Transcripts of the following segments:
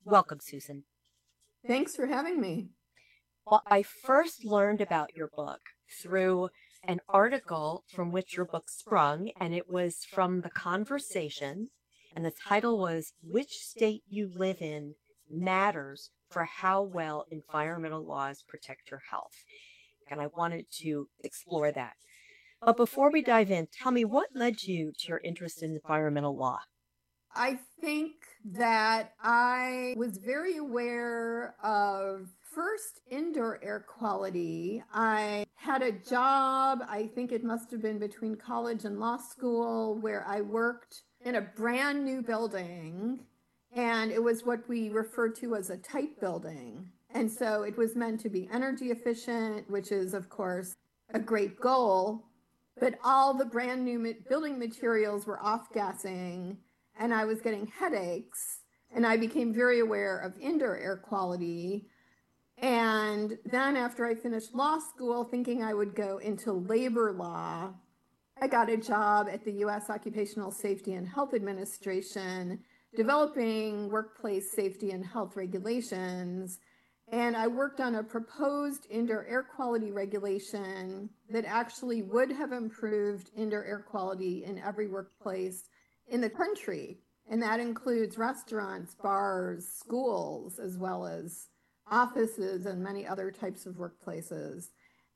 Welcome, Susan. Thanks for having me. Well, I first learned about your book through an article from which your book sprung, and it was from The Conversation, and the title was Which State You Live In Matters for How Well Environmental Laws Protect Your Health. And I wanted to explore that. But before we dive in, tell me what led you to your interest in environmental law? I think that I was very aware of first indoor air quality. I had a job, I think it must have been between college and law school, where I worked in a brand new building, and it was what we refer to as a type building. And so it was meant to be energy efficient, which is, of course, a great goal. But all the brand new building materials were off gassing, and I was getting headaches, and I became very aware of indoor air quality. And then after I finished law school, thinking I would go into labor law, I got a job at the US Occupational Safety and Health Administration developing workplace safety and health regulations. And I worked on a proposed indoor air quality regulation that actually would have improved indoor air quality in every workplace in the country. And that includes restaurants, bars, schools, as well as offices and many other types of workplaces.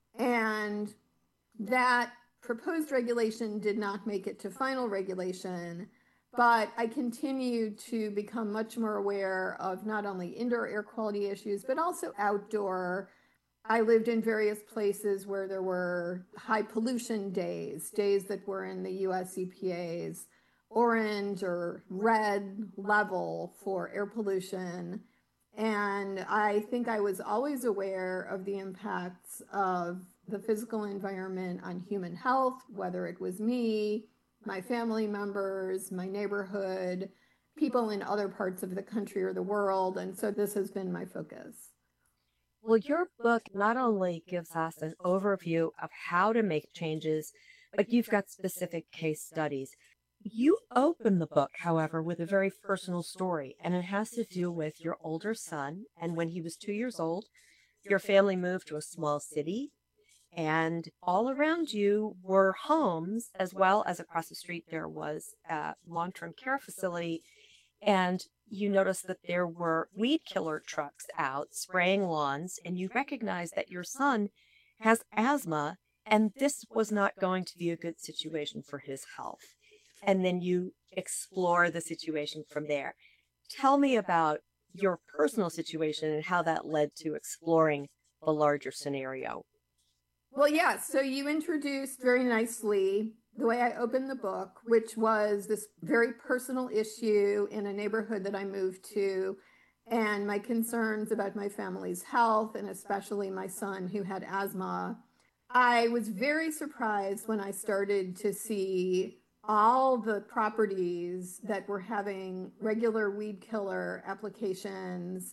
And that proposed regulation did not make it to final regulation, but I continued to become much more aware of not only indoor air quality issues, but also outdoor. I lived in various places where there were high pollution days, days that were in the US EPA's orange or red level for air pollution. And I think I was always aware of the impacts of the physical environment on human health, whether it was me, my family members, my neighborhood, people in other parts of the country or the world. And so this has been my focus. Well, your book not only gives us an overview of how to make changes, but you've got specific case studies. You open the book, however, with a very personal story, and it has to do with your older son. And when he was 2 years old, your family moved to a small city, and all around you were homes, as well as across the street there was a long-term care facility. And you noticed that there were weed killer trucks out spraying lawns, and you recognized that your son has asthma, and this was not going to be a good situation for his health. And then you explore the situation from there. Tell me about your personal situation and how that led to exploring the larger scenario. Well, yeah, so you introduced very nicely the way I opened the book, which was this very personal issue in a neighborhood that I moved to, and my concerns about my family's health, and especially my son who had asthma. I was very surprised when I started to see all the properties that were having regular weed killer applications.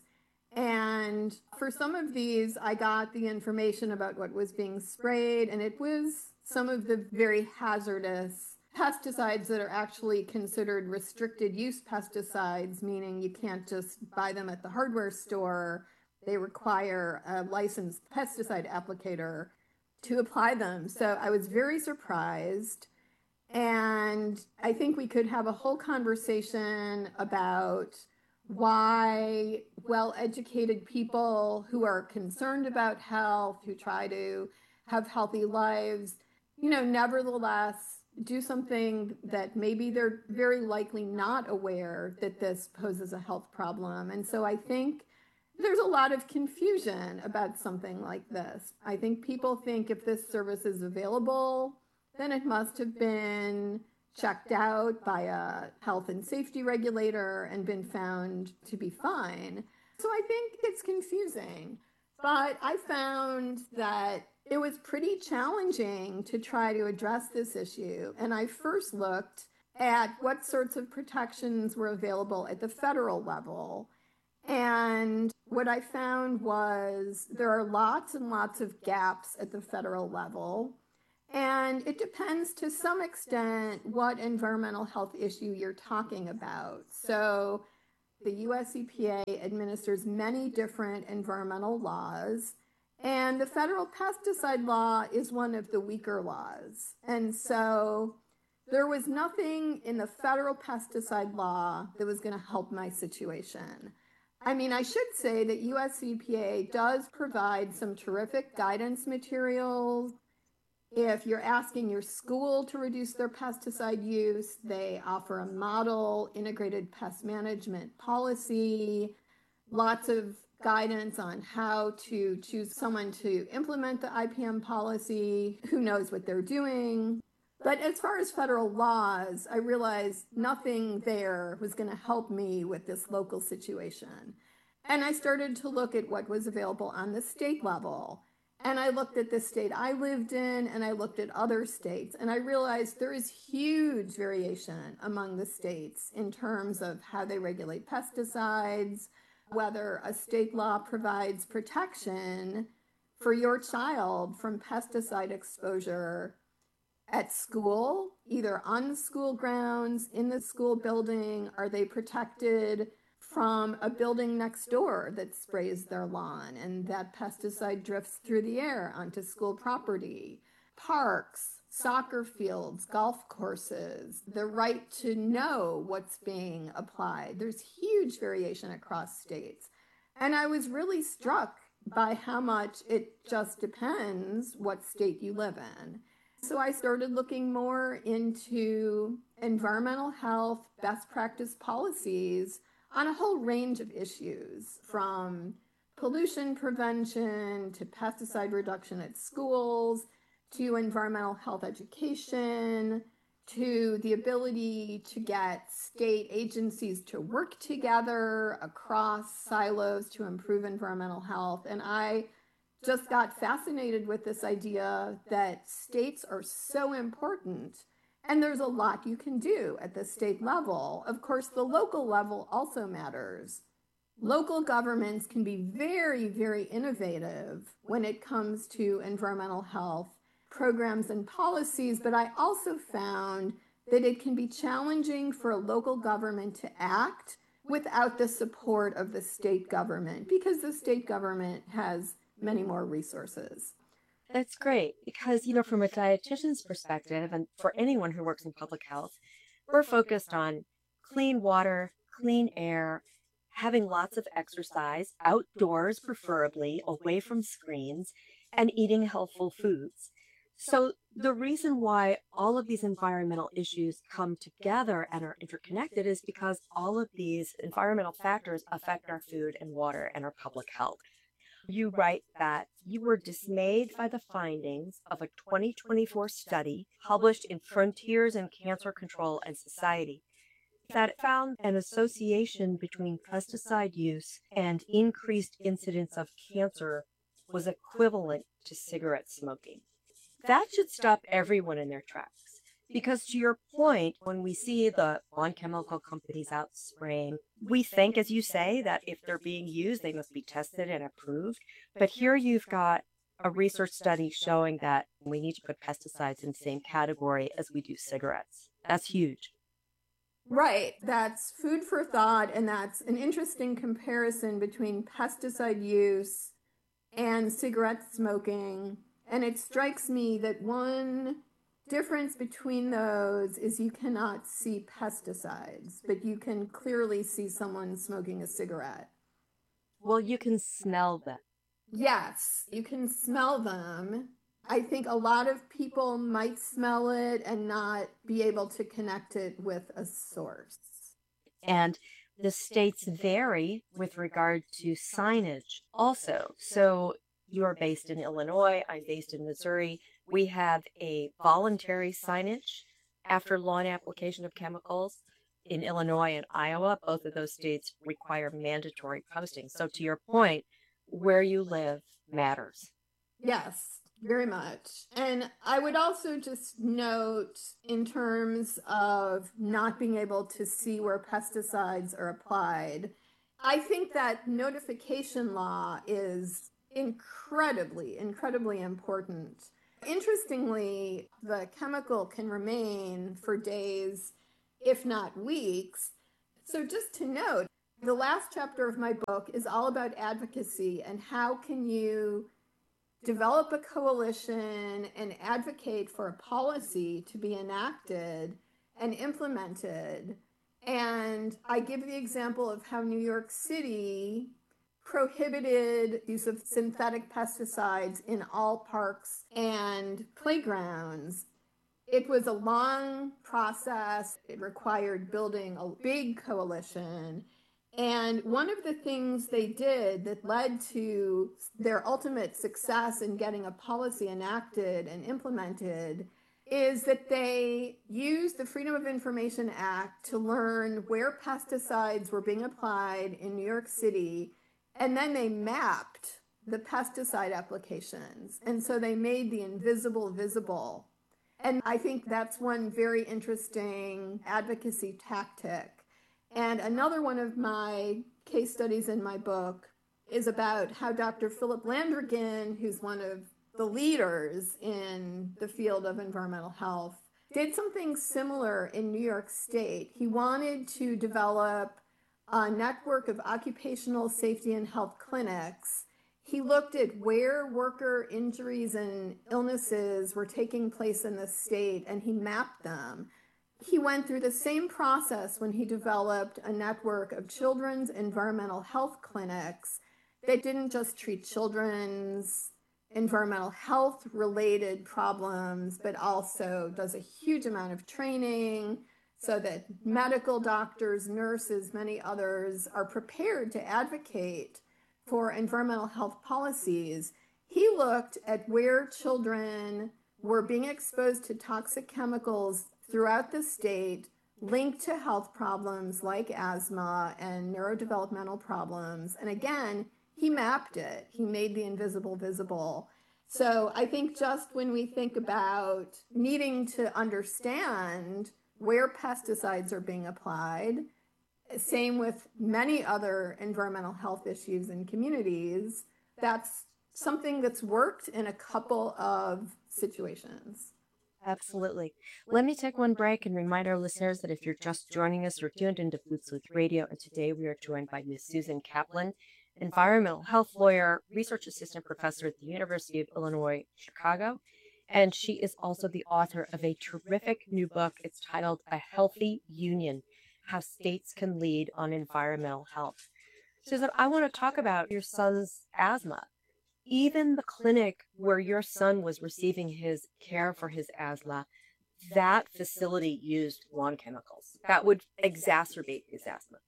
And for some of these, I got the information about what was being sprayed, and it was some of the very hazardous pesticides that are actually considered restricted use pesticides, meaning you can't just buy them at the hardware store. They require a licensed pesticide applicator to apply them. So I was very surprised. And I think we could have a whole conversation about why well-educated people who are concerned about health, who try to have healthy lives, nevertheless do something that maybe they're very likely not aware that this poses a health problem. And so I think there's a lot of confusion about something like this. I think people think if this service is available, then it must have been checked out by a health and safety regulator and been found to be fine. So I think it's confusing. But I found that it was pretty challenging to try to address this issue. And I first looked at what sorts of protections were available at the federal level. And what I found was there are lots and lots of gaps at the federal level. And it depends to some extent what environmental health issue you're talking about. So The US EPA administers many different environmental laws, and the federal pesticide law is one of the weaker laws. And so there was nothing in the federal pesticide law that was going to help my situation. I mean, I should say that US EPA does provide some terrific guidance materials. If you're asking your school to reduce their pesticide use, they offer a model integrated pest management policy, lots of guidance on how to choose someone to implement the IPM policy, who knows what they're doing. But as far as federal laws, I realized nothing there was going to help me with this local situation. And I started to look at what was available on the state level. And I looked at the state I lived in, and I looked at other states, and I realized there is huge variation among the states in terms of how they regulate pesticides, whether a state law provides protection for your child from pesticide exposure at school, either on the school grounds, in the school building. Are they protected from a building next door that sprays their lawn and that pesticide drifts through the air onto school property? Parks, soccer fields, golf courses, the right to know what's being applied. There's huge variation across states. And I was really struck by how much it just depends what state you live in. So I started looking more into environmental health, best practice policies on a whole range of issues, from pollution prevention to pesticide reduction at schools, to environmental health education, to the ability to get state agencies to work together across silos to improve environmental health. And I just got fascinated with this idea that states are so important, and there's a lot you can do at the state level. Of course, the local level also matters. Local governments can be very, very innovative when it comes to environmental health programs and policies, but I also found that it can be challenging for a local government to act without the support of the state government, because the state government has many more resources. That's great because, from a dietitian's perspective, and for anyone who works in public health, we're focused on clean water, clean air, having lots of exercise, outdoors preferably, away from screens, and eating healthful foods. So the reason why all of these environmental issues come together and are interconnected is because all of these environmental factors affect our food and water and our public health. You write that you were dismayed by the findings of a 2024 study published in Frontiers in Cancer Control and Society that found an association between pesticide use and increased incidence of cancer was equivalent to cigarette smoking. That should stop everyone in their tracks. Because to your point, when we see the lawn chemical companies out spraying, we think, as you say, that if they're being used, they must be tested and approved. But here you've got a research study showing that we need to put pesticides in the same category as we do cigarettes. That's huge. Right. That's food for thought, and that's an interesting comparison between pesticide use and cigarette smoking. And it strikes me that one difference between those is you cannot see pesticides, but you can clearly see someone smoking a cigarette. Well, you can smell them. Yes, you can smell them. I think a lot of people might smell it and not be able to connect it with a source. And the states vary with regard to signage also. So you're based in Illinois, I'm based in Missouri. We have a voluntary signage after lawn application of chemicals. In Illinois and Iowa, both of those states require mandatory posting. So to your point, where you live matters. Yes, very much. And I would also just note, in terms of not being able to see where pesticides are applied, I think that notification law is incredibly, incredibly important. Interestingly, the chemical can remain for days, if not weeks. So just to note, The last chapter of my book is all about advocacy and how can you develop a coalition and advocate for a policy to be enacted and implemented. And I give the example of how New York City prohibited use of synthetic pesticides in all parks and playgrounds. It was a long process. It required building a big coalition. And one of the things they did that led to their ultimate success in getting a policy enacted and implemented is that they used the Freedom of Information Act to learn where pesticides were being applied in New York City, and then they mapped the pesticide applications. And so they made the invisible visible. And I think that's one very interesting advocacy tactic. And another one of my case studies in my book is about how Dr. Philip Landrigan, who's one of the leaders in the field of environmental health, did something similar in New York State. He wanted to develop a network of occupational safety and health clinics. He looked at where worker injuries and illnesses were taking place in the state, and he mapped them. He went through the same process when he developed a network of children's environmental health clinics that didn't just treat children's environmental health related problems, but also does a huge amount of training so that medical doctors, nurses, many others are prepared to advocate for environmental health policies. He looked at where children were being exposed to toxic chemicals throughout the state, linked to health problems like asthma and neurodevelopmental problems. And again, he mapped it. He made the invisible visible. So I think just when we think about needing to understand where pesticides are being applied, same with many other environmental health issues in communities, that's something that's worked in a couple of situations. Absolutely. Let me take one break and remind our listeners that if you're just joining us, you're tuned into Food Sleuth Radio, and today we are joined by Ms. Susan Kaplan, environmental health lawyer, research assistant professor at the University of Illinois, Chicago, and she is also the author of a terrific new book. It's titled A Healthy Union: How States Can Lead on Environmental Health. Susan, I want to talk about your son's asthma. Even the clinic where your son was receiving his care for his asthma, that facility used lawn chemicals that would exacerbate his asthma.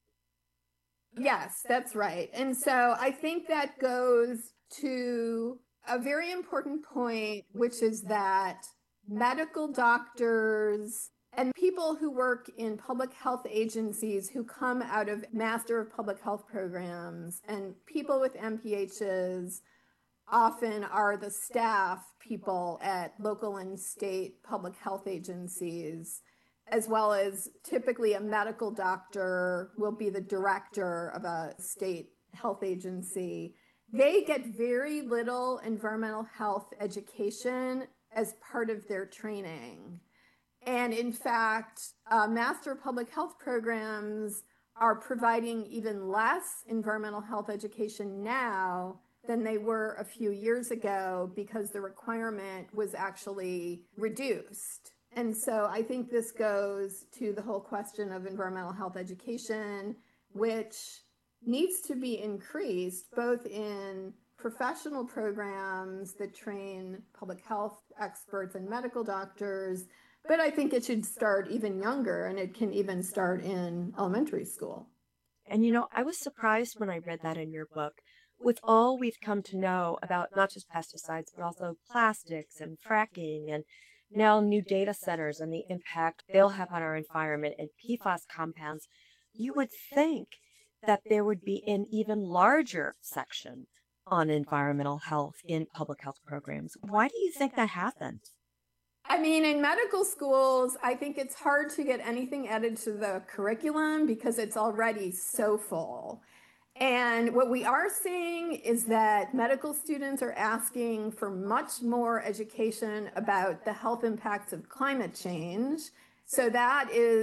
Yes, that's right. And so I think that goes to a very important point, which is that medical doctors and people who work in public health agencies who come out of Master of Public Health programs and people with MPHs often are the staff people at local and state public health agencies, as well as typically a medical doctor will be the director of a state health agency. They get very little environmental health education as part of their training. And in fact, Master Public Health programs are providing even less environmental health education now than they were a few years ago because the requirement was actually reduced. And so I think this goes to the whole question of environmental health education, which needs to be increased both in professional programs that train public health experts and medical doctors, but I think it should start even younger, and it can even start in elementary school. And you know, I was surprised when I read that in your book. With all we've come to know about not just pesticides, but also plastics and fracking and now new data centers and the impact they'll have on our environment and PFAS compounds, you would think that there would be an even larger section on environmental health in public health programs. Why do you think that happened? I mean, in medical schools, I think it's hard to get anything added to the curriculum because it's already so full. And what we are seeing is that medical students are asking for much more education about the health impacts of climate change. So that is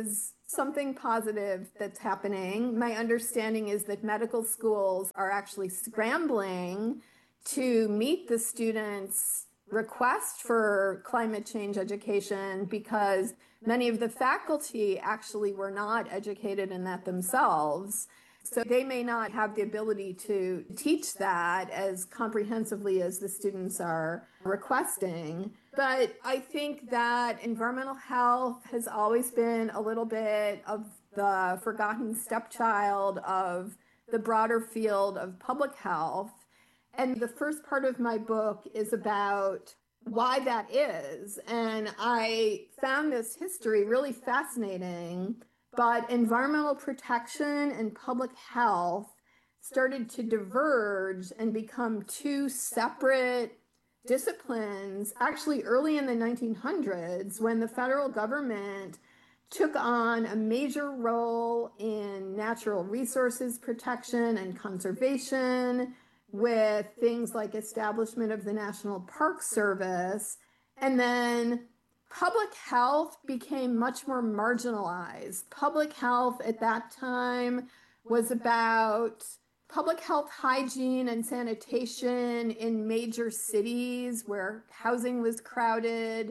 something positive that's happening. My understanding is that medical schools are actually scrambling to meet the students' request for climate change education because many of the faculty actually were not educated in that themselves. So they may not have the ability to teach that as comprehensively as the students are requesting. But I think that environmental health has always been a little bit of the forgotten stepchild of the broader field of public health. And the first part of my book is about why that is. And I found this history really fascinating. But environmental protection and public health started to diverge and become two separate disciplines actually early in the 1900s when the federal government took on a major role in natural resources protection and conservation with things like establishment of the National Park Service. And then public health became much more marginalized. Public health at that time was about public health hygiene and sanitation in major cities where housing was crowded,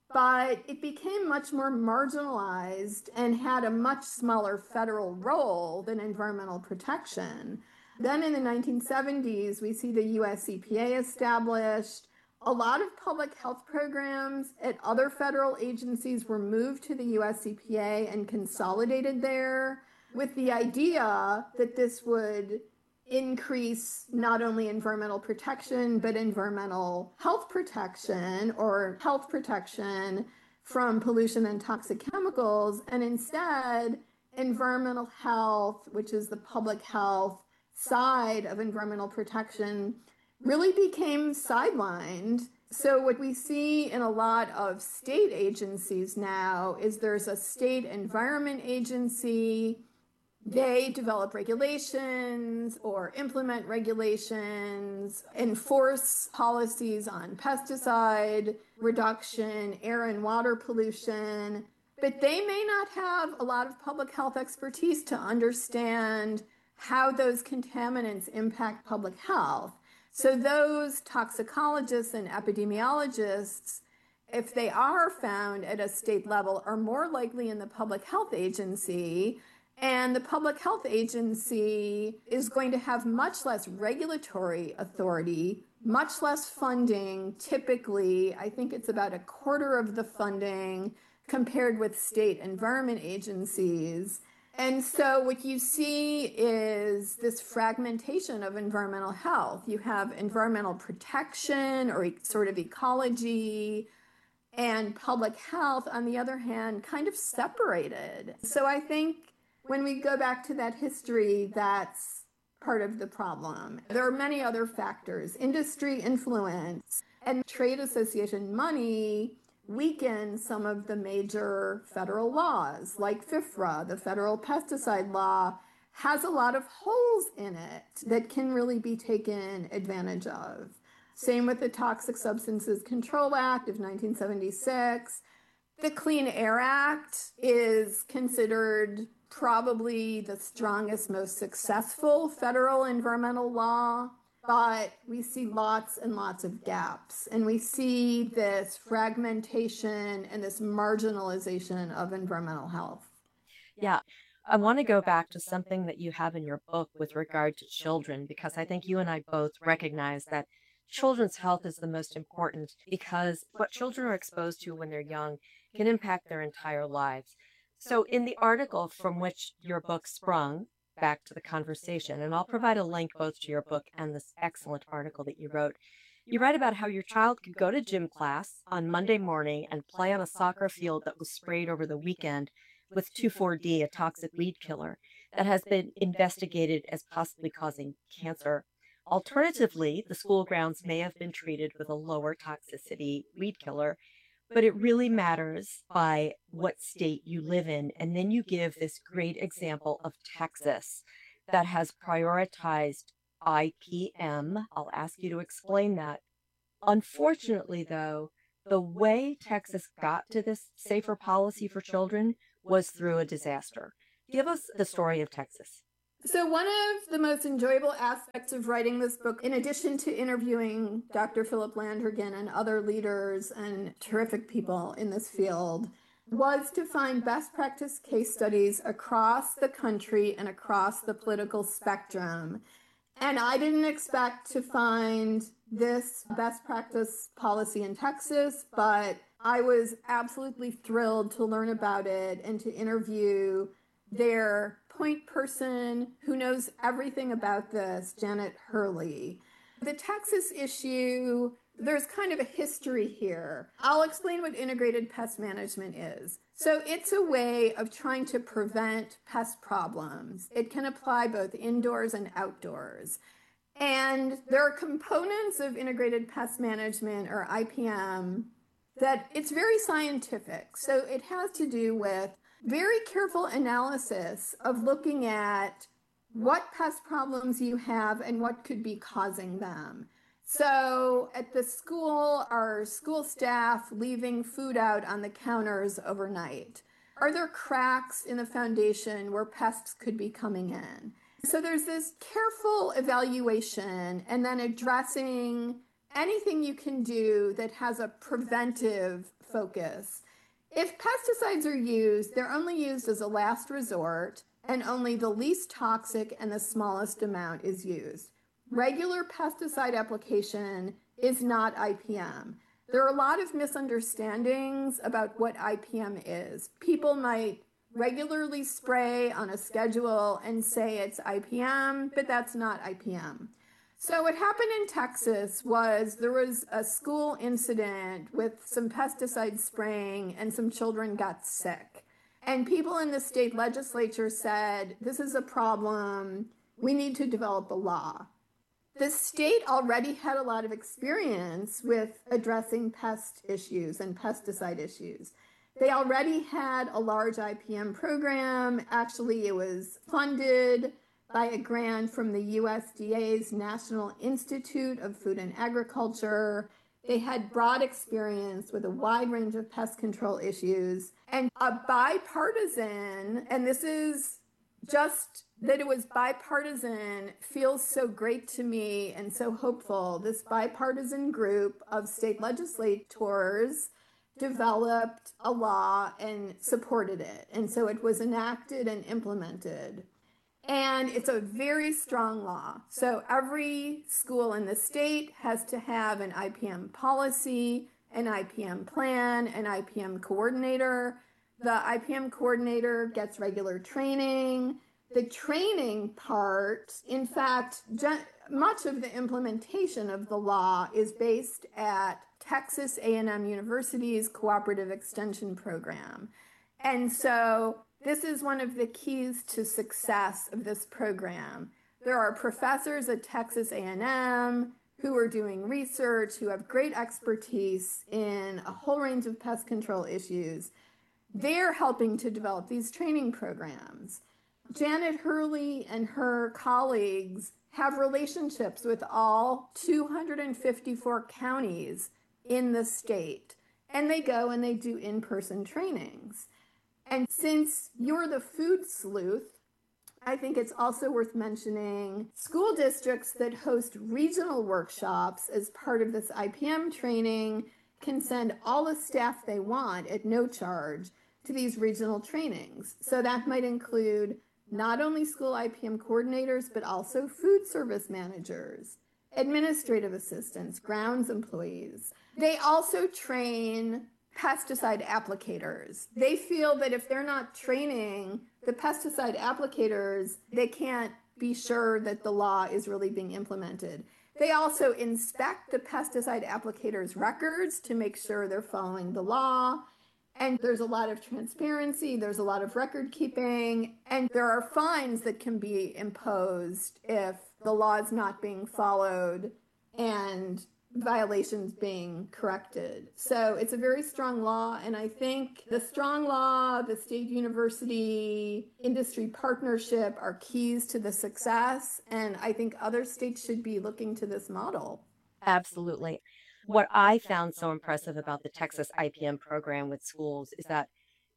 but it became much more marginalized and had a much smaller federal role than environmental protection. Then in the 1970s, we see the US EPA established. A lot of public health programs at other federal agencies were moved to the US EPA and consolidated there with the idea that this would increase not only environmental protection, but environmental health protection or health protection from pollution and toxic chemicals. And instead, environmental health, which is the public health side of environmental protection, really became sidelined. So what we see in a lot of state agencies now is there's a state environment agency. They develop regulations or implement regulations, enforce policies on pesticide reduction, air and water pollution, but they may not have a lot of public health expertise to understand how those contaminants impact public health. So those toxicologists and epidemiologists, if they are found at a state level, are more likely in the public health agency. And the public health agency is going to have much less regulatory authority, much less funding. Typically, I think it's about a quarter of the funding compared with state environment agencies. And so what you see is this fragmentation of environmental health. You have environmental protection or sort of ecology, and public health, on the other hand, kind of separated. So I think when we go back to that history, that's part of the problem. There are many other factors. Industry influence and trade association money weaken some of the major federal laws, like FIFRA, the federal pesticide law, has a lot of holes in it that can really be taken advantage of. Same with the Toxic Substances Control Act of 1976. The Clean Air Act is considered probably the strongest, most successful federal environmental law, but we see lots and lots of gaps. And we see this fragmentation and this marginalization of environmental health. Yeah. I want to go back to something that you have in your book with regard to children, because I think you and I both recognize that children's health is the most important because what children are exposed to when they're young can impact their entire lives. So in the article from which your book sprung, back to the conversation, and I'll provide a link both to your book and this excellent article that you wrote, you write about how your child could go to gym class on Monday morning and play on a soccer field that was sprayed over the weekend with 2,4-D, a toxic weed killer that has been investigated as possibly causing cancer. Alternatively, the school grounds may have been treated with a lower toxicity weed killer, but it really matters by what state you live in. And then you give this great example of Texas that has prioritized IPM. I'll ask you to explain that. Unfortunately, though, the way Texas got to this safer policy for children was through a disaster. Give us the story of Texas. So one of the most enjoyable aspects of writing this book, in addition to interviewing Dr. Philip Landrigan and other leaders and terrific people in this field, was to find best practice case studies across the country and across the political spectrum. And I didn't expect to find this best practice policy in Texas, but I was absolutely thrilled to learn about it and to interview their point person who knows everything about this, Janet Hurley. The Texas issue, there's kind of a history here. I'll explain what integrated pest management is. So it's a way of trying to prevent pest problems. It can apply both indoors and outdoors. And there are components of integrated pest management, or IPM, that it's very scientific. So it has to do with very careful analysis of looking at what pest problems you have and what could be causing them. So at the school, are school staff leaving food out on the counters overnight? Are there cracks in the foundation where pests could be coming in? So there's this careful evaluation and then addressing anything you can do that has a preventive focus. If pesticides are used, they're only used as a last resort, and only the least toxic and the smallest amount is used. Regular pesticide application is not IPM. There are a lot of misunderstandings about what IPM is. People might regularly spray on a schedule and say it's IPM, but that's not IPM. So what happened in Texas was there was a school incident with some pesticide spraying and some children got sick. And people in the state legislature said, this is a problem. We need to develop a law. The state already had a lot of experience with addressing pest issues and pesticide issues. They already had a large IPM program. Actually, it was funded by a grant from the USDA's National Institute of Food and Agriculture. They had broad experience with a wide range of pest control issues, and a bipartisan, and this is just that it was bipartisan feels so great to me and so hopeful. This bipartisan group of state legislators developed a law and supported it. And so it was enacted and implemented. And it's a very strong law. So every school in the state has to have an IPM policy, an IPM plan, an IPM coordinator. The IPM coordinator gets regular training. The training part, in fact, much of the implementation of the law is based at Texas A&M University's Cooperative Extension Program. And so this is one of the keys to success of this program. There are professors at Texas A&M who are doing research, who have great expertise in a whole range of pest control issues. They're helping to develop these training programs. Janet Hurley and her colleagues have relationships with all 254 counties in the state, and they go and they do in-person trainings. And since you're the food sleuth, I think it's also worth mentioning school districts that host regional workshops as part of this IPM training can send all the staff they want at no charge to these regional trainings. So that might include not only school IPM coordinators, but also food service managers, administrative assistants, grounds employees. They also train pesticide applicators. They feel that if they're not training the pesticide applicators, they can't be sure that the law is really being implemented. They also inspect the pesticide applicators' records to make sure they're following the law. And there's a lot of transparency, there's a lot of record keeping, and there are fines that can be imposed if the law is not being followed and violations being corrected. So it's a very strong law, and I think the strong law, the state university, industry partnership are keys to the success, and I think other states should be looking to this model. Absolutely. What I found so impressive about the Texas IPM program with schools is that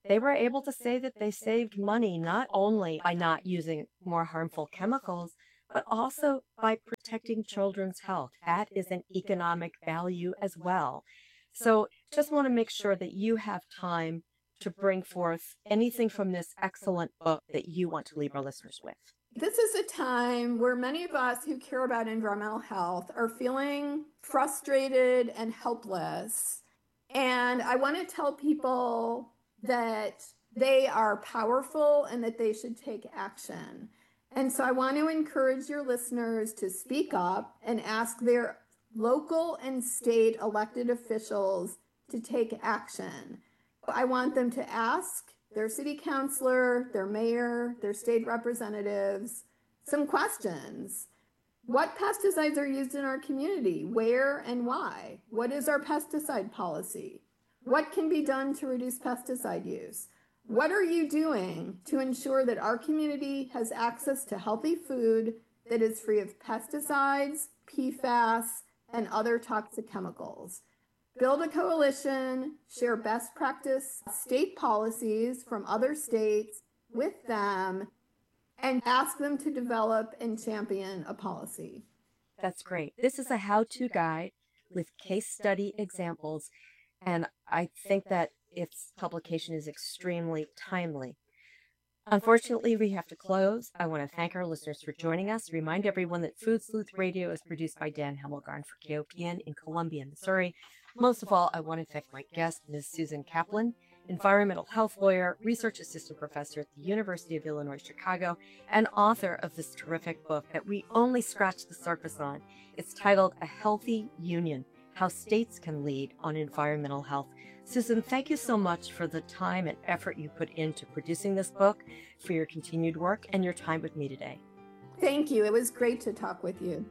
they were able to say that they saved money not only by not using more harmful chemicals, but also by protecting children's health. That is an economic value as well. So just want to make sure that you have time to bring forth anything from this excellent book that you want to leave our listeners with. This is a time where many of us who care about environmental health are feeling frustrated and helpless. And I want to tell people that they are powerful and that they should take action. And so I want to encourage your listeners to speak up and ask their local and state elected officials to take action. I want them to ask their city councilor, their mayor, their state representatives some questions. What pesticides are used in our community? Where and why? What is our pesticide policy? What can be done to reduce pesticide use? What are you doing to ensure that our community has access to healthy food that is free of pesticides, PFAS, and other toxic chemicals? Build a coalition, share best practice state policies from other states with them, and ask them to develop and champion a policy. That's great. This is a how-to guide with case study examples, and I think that its publication is extremely timely. Unfortunately, we have to close. I want to thank our listeners for joining us. Remind everyone that Food Sleuth Radio is produced by Dan Hemmelgarn for KOPN in Columbia, Missouri. Most of all, I want to thank my guest, Ms. Susan Kaplan, environmental health lawyer, research assistant professor at the University of Illinois, Chicago, and author of this terrific book that we only scratched the surface on. It's titled A Healthy Union: How States Can Lead on Environmental Health. Susan, thank you so much for the time and effort you put into producing this book, for your continued work, and your time with me today. Thank you. It was great to talk with you.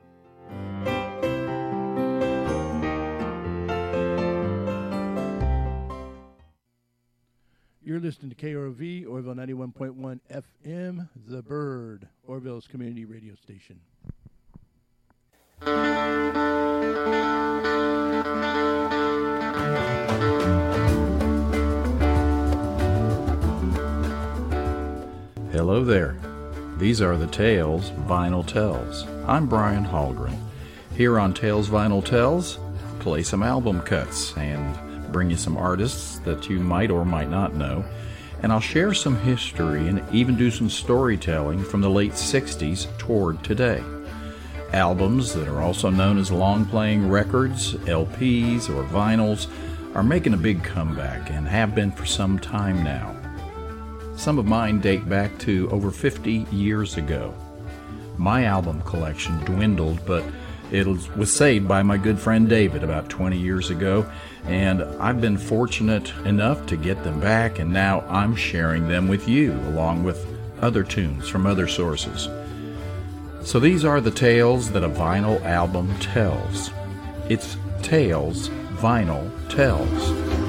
You're listening to KROV, Orville 91.1 FM, The Bird, Orville's community radio station. Hello there. These are the Tales Vinyl Tells. I'm Brian Hallgren. Here on Tales Vinyl Tells, play some album cuts and bring you some artists that you might or might not know, and I'll share some history and even do some storytelling from the late 60s toward today. Albums that are also known as long-playing records, LPs, or vinyls are making a big comeback and have been for some time now. Some of mine date back to over 50 years ago. My album collection dwindled, but it was saved by my good friend David about 20 years ago, and I've been fortunate enough to get them back, and now I'm sharing them with you, along with other tunes from other sources. So these are the tales that a vinyl album tells. It's Tales Vinyl Tells.